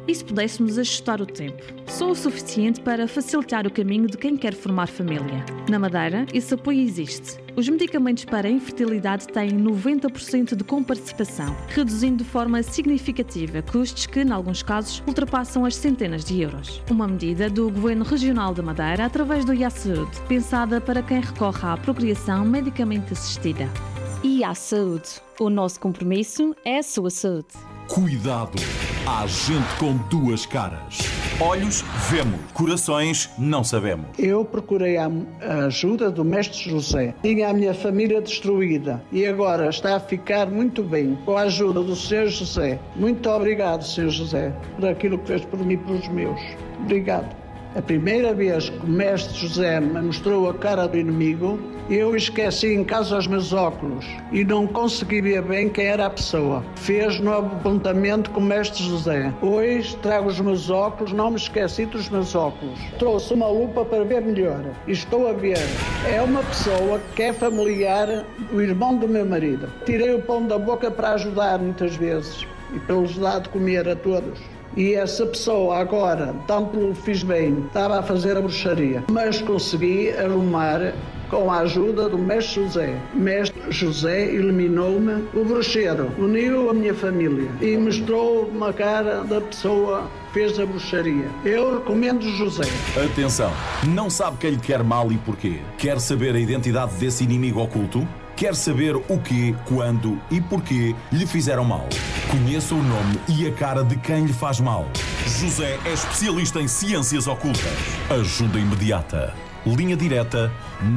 E se pudéssemos ajustar o tempo? Só o suficiente para facilitar o caminho de quem quer formar família. Na Madeira, esse apoio existe. Os medicamentos para a infertilidade têm 90% de comparticipação, reduzindo de forma significativa custos que, em alguns casos, ultrapassam as centenas de euros. Uma medida do Governo Regional da Madeira através do IA-Saúde, pensada para quem recorre à procriação medicamente assistida. IA-Saúde. O nosso compromisso é a sua saúde. Cuidado! Há gente com duas caras. Olhos, vemos. Corações, não sabemos. Eu procurei a ajuda do Mestre José. Tinha a minha família destruída e agora está a ficar muito bem com a ajuda do Sr. José. Muito obrigado, Sr. José, por aquilo que fez por mim e pelos meus. Obrigado. A primeira vez que o Mestre José me mostrou a cara do inimigo, eu esqueci em casa os meus óculos e não consegui ver bem quem era a pessoa. Fez novo apontamento com o Mestre José. Hoje trago os meus óculos, não me esqueci dos meus óculos. Trouxe uma lupa para ver melhor e estou a ver. É uma pessoa que é familiar do irmão do meu marido. Tirei o pão da boca para ajudar muitas vezes e para lhes dar de comer a todos. E essa pessoa agora, tanto lhe fiz bem, estava a fazer a bruxaria. Mas consegui arrumar com a ajuda do Mestre José. Mestre José eliminou-me o bruxeiro, uniu a minha família e mostrou uma cara da pessoa que fez a bruxaria. Eu recomendo José. Atenção, não sabe quem lhe quer mal e porquê? Quer saber a identidade desse inimigo oculto? Quer saber o quê, quando e porquê lhe fizeram mal? Conheça o nome e a cara de quem lhe faz mal. José é especialista em ciências ocultas. Ajuda imediata. Linha direta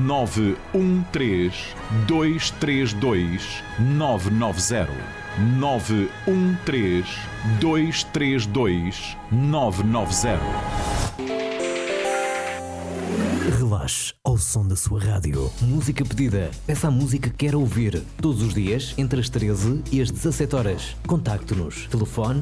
913 232 990. 913 232 990. Relaxe ao som da sua rádio. Música pedida. Peça a música que quer ouvir. Todos os dias, entre as 13 e as 17 horas. Contacte-nos. Telefone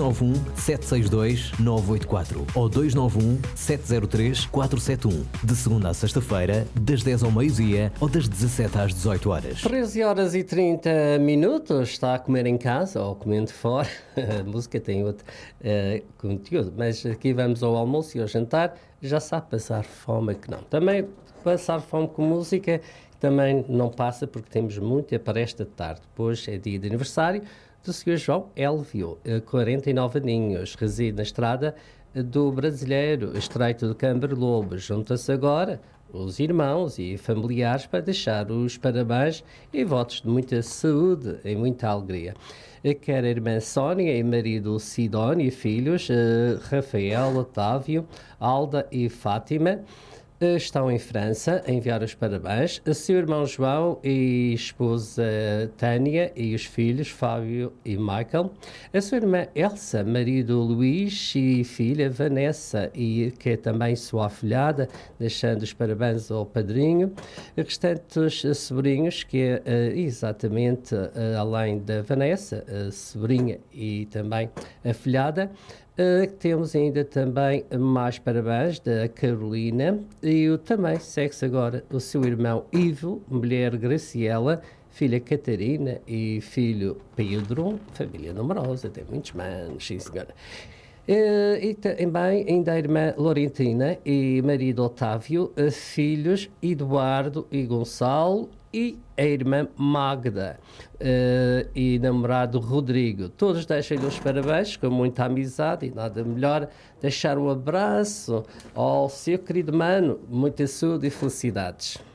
291-762-984 ou 291-703-471. De segunda à sexta-feira, das 10 ao meio-dia ou das 17 às 18 horas. 13 horas e 30 minutos. Está a comer em casa ou comendo fora. A música tem outro conteúdo. Mas aqui vamos ao almoço e ao jantar. Já sabe passar fome que não. Também passar fome com música também não passa porque temos muito para esta tarde. Hoje é dia de aniversário do Sr. João Elvio, 49 aninhos, reside na estrada do Brasileiro, Estreito de Câmara Lobo. Junta-se agora os irmãos e familiares para deixar os parabéns e votos de muita saúde e muita alegria. Quer a irmã Sónia e marido Sidónio e filhos Rafael, Otávio, Alda e Fátima estão em França a enviar os parabéns. A seu irmão João e esposa Tânia e os filhos Fábio e Michael. A sua irmã Elsa, marido Luís e filha Vanessa, e que é também sua afilhada, deixando os parabéns ao padrinho. Os restantes sobrinhos, que é exatamente além da Vanessa, a sobrinha e também afilhada. Temos ainda também mais parabéns da Carolina e também segue-se agora o seu irmão Ivo, mulher Graciela, filha Catarina e filho Pedro, família numerosa, tem muitos manos, sim senhora. E também ainda a irmã Laurentina e marido Otávio, filhos Eduardo e Gonçalo e a irmã Magda e namorado Rodrigo. Todos deixam-lhe os parabéns com muita amizade e nada melhor deixar um abraço ao seu querido mano, muita saúde e felicidades.